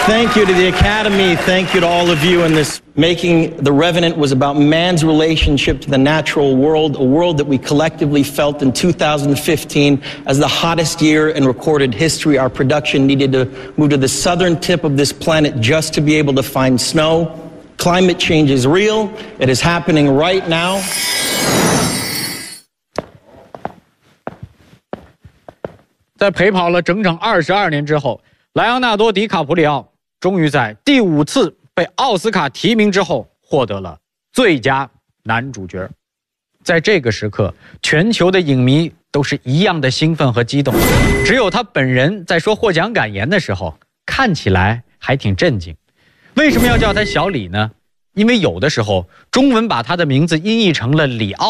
Thank you to the Academy. Thank you to all of you in this. Making The Revenant was about man's relationship to the natural world, a world that we collectively felt in 2015 as the hottest year in recorded history. Our production needed to move to the southern tip of this planet just to be able to find snow. Climate change is real. It is happening right now. 在陪跑了整整22年之后，莱昂纳多·迪卡普里奥终于在第5次被奥斯卡提名之后获得了最佳男主角。在这个时刻，全球的影迷都是一样的兴奋和激动，只有他本人在说获奖感言的时候，看起来还挺震惊。为什么要叫他小李呢？因为有的时候中文把他的名字音译成了里奥。